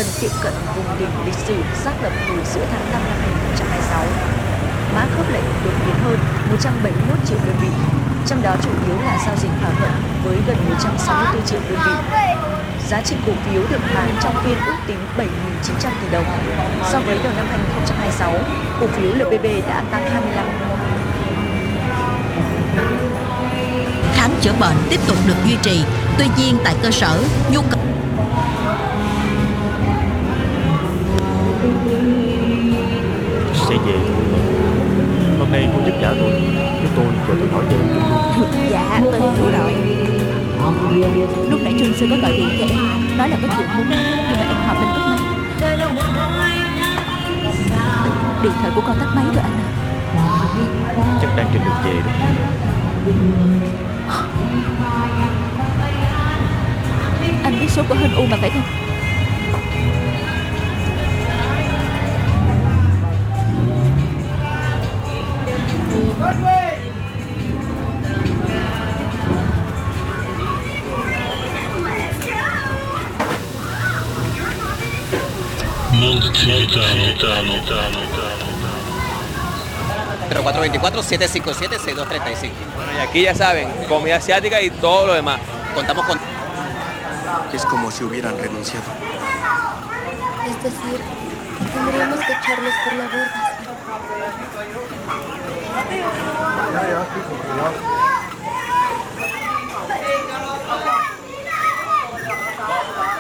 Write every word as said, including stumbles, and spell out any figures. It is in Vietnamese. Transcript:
gần tiệm cận vùng đỉnh lịch sử xác lập từ giữa tháng năm năm hai nghìn không trăm hai mươi sáu. Mã khớp lệnh đột biến hơn một trăm bảy mươi mốt triệu đơn vị, trong đó chủ yếu là giao dịch thỏa thuận với gần một trăm sáu mươi tư triệu đơn vị. Giá trị cổ phiếu được bán trong phiên ước tính bảy nghìn chín trăm tỷ đồng. So với đầu năm hai nghìn không trăm hai mươi sáu, cổ phiếu lờ pê bê đã tăng hai mươi lăm. Khám chữa bệnh tiếp tục được duy trì, tuy nhiên tại cơ sở, nhu cầu sẽ về thôi. Hôm nay cô giúp trả tôi, với tôi rồi tôi hỏi cho em chung luôn. Dạ, tôi hiểu rồi. Lúc nãy Trương Sư có gọi điện cho em, nói là có chuyện muốn, nhưng mà em họp lên tắt máy. Điện thoại của con tắt máy rồi anh à. Chắc đang trên đường về đó. Anh biết số của Hân U mà phải không? Pero cuatro veinticuatro, siete cinco siete, seis dos tres cinco. Bueno, y aquí ya saben, comida asiática y todo lo demás. Contamos con... Es como si hubieran renunciado. Es decir, tendríamos que echarlos por la borda.